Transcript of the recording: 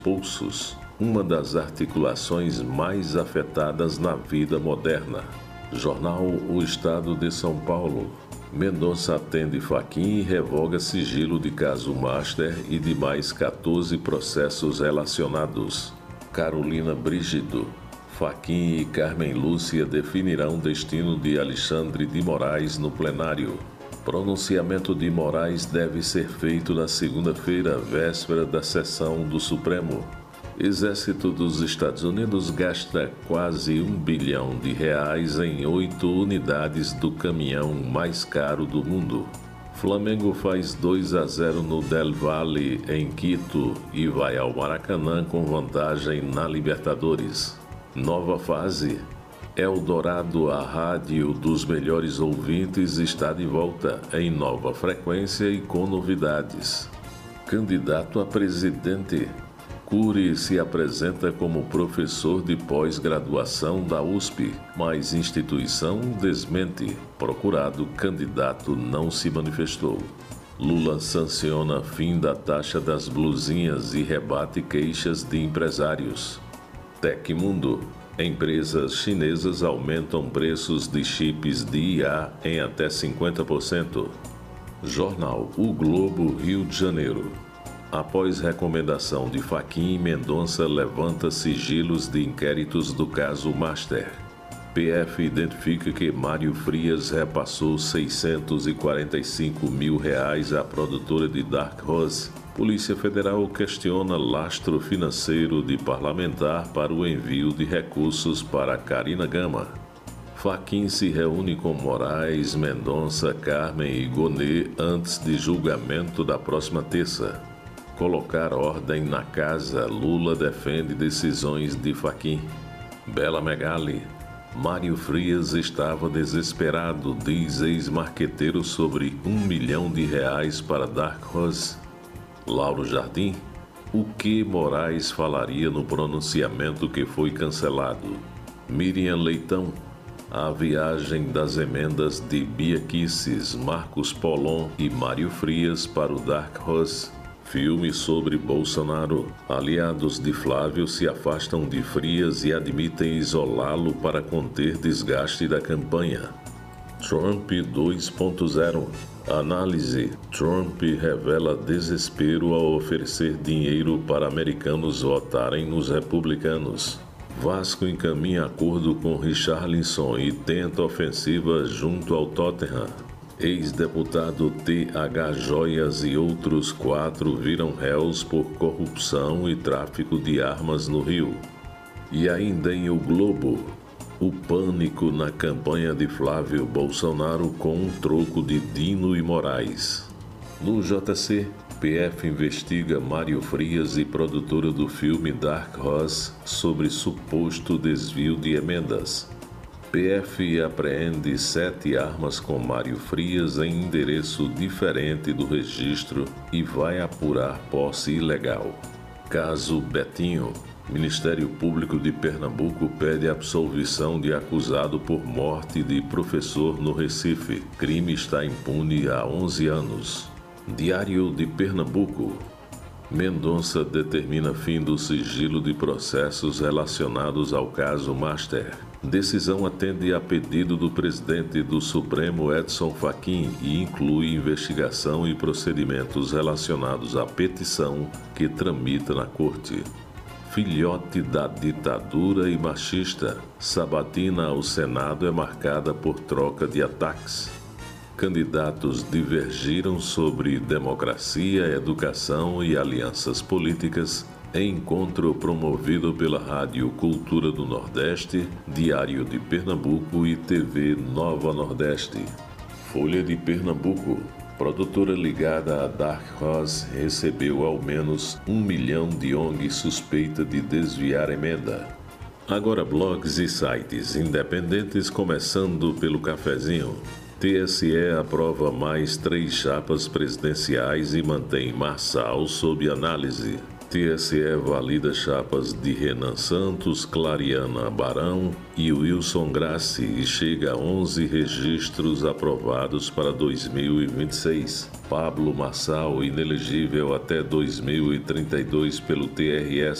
pulsos, uma das articulações mais afetadas na vida moderna. Jornal O Estado de São Paulo. Mendonça atende Fachin e revoga sigilo de caso Master e de mais 14 processos relacionados. Carolina Brígido. Fachin e Carmen Lúcia definirão destino de Alexandre de Moraes no plenário. Pronunciamento de Moraes deve ser feito na segunda-feira, véspera da sessão do Supremo. Exército dos Estados Unidos gasta quase R$ 1 bilhão em 8 unidades do caminhão mais caro do mundo. Flamengo faz 2-0 no Del Valle, em Quito, e vai ao Maracanã com vantagem na Libertadores. Nova fase. Eldorado, a rádio dos melhores ouvintes, está de volta em nova frequência e com novidades. Candidato a presidente. Cury se apresenta como professor de pós-graduação da USP, mas instituição desmente. Procurado, candidato não se manifestou. Lula sanciona fim da taxa das blusinhas e rebate queixas de empresários. Tecmundo. Empresas chinesas aumentam preços de chips de IA em até 50%. Jornal O Globo, Rio de Janeiro. Após recomendação de Fachin, Mendonça levanta sigilos de inquéritos do caso Master. PF identifica que Mário Frias repassou R$ 645 mil à produtora de Dark Horse. Polícia Federal questiona lastro financeiro de parlamentar para o envio de recursos para Carina Gama. Fachin se reúne com Moraes, Mendonça, Carmen e Gonê antes de julgamento da próxima terça. Colocar ordem na casa, Lula defende decisões de Fachin. Bela Megali. Mário Frias estava desesperado, diz ex-marqueteiro sobre R$ 1 milhão para Dark Horse. Lauro Jardim. O que Moraes falaria no pronunciamento que foi cancelado? Miriam Leitão. A viagem das emendas de Bia Kicis, Marcos Polon e Mário Frias para o Dark Horse. Filme sobre Bolsonaro. Aliados de Flávio se afastam de Frias e admitem isolá-lo para conter desgaste da campanha. Trump 2.0. Análise. Trump revela desespero ao oferecer dinheiro para americanos votarem nos republicanos. Vasco encaminha acordo com Richarlison e tenta ofensiva junto ao Tottenham. Ex-deputado T.H. Joias e outros 4 viram réus por corrupção e tráfico de armas no Rio. E ainda em O Globo, o pânico na campanha de Flávio Bolsonaro com um troco de Dino e Moraes. No JC, PF investiga Mário Frias e produtora do filme Dark Horse sobre suposto desvio de emendas. PF apreende 7 armas com Mário Frias em endereço diferente do registro e vai apurar posse ilegal. Caso Betinho. Ministério Público de Pernambuco pede absolvição de acusado por morte de professor no Recife. Crime está impune há 11 anos. Diário de Pernambuco. Mendonça determina fim do sigilo de processos relacionados ao caso Master. Decisão atende a pedido do presidente do Supremo, Edson Fachin, e inclui investigação e procedimentos relacionados à petição que tramita na corte. Filhote da ditadura e machista. Sabatina ao Senado é marcada por troca de ataques. Candidatos divergiram sobre democracia, educação e alianças políticas em encontro promovido pela Rádio Cultura do Nordeste, Diário de Pernambuco e TV Nova Nordeste. Folha de Pernambuco. Produtora ligada a Dark Horse recebeu ao menos R$ 1 milhão de ONG suspeita de desviar emenda. Agora blogs e sites independentes, começando pelo cafezinho. TSE aprova mais 3 chapas presidenciais e mantém Marçal sob análise. TSE valida chapas de Renan Santos, Clariana Barão e Wilson Grassi e chega a 11 registros aprovados para 2026. Pablo Marçal, inelegível até 2032 pelo TRS.